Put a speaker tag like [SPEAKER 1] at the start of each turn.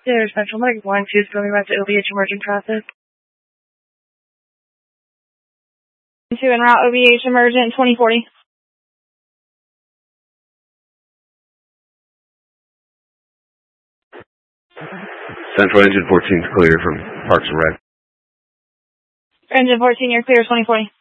[SPEAKER 1] There's Central Medic 1-2 going back to OBH emergent traffic.
[SPEAKER 2] 2 en route, OBH emergent 2040.
[SPEAKER 3] Central Engine 14 is clear from Parks and Rec.
[SPEAKER 2] Engine 14, you're clear, 2040.